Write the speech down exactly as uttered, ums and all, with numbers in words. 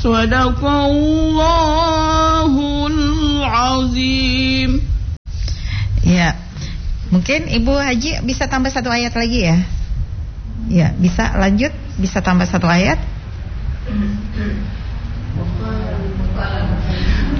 Shadaqallahul azim. Ya, mungkin Ibu Haji bisa tambah satu ayat lagi ya? Ya, bisa lanjut, bisa tambah satu ayat.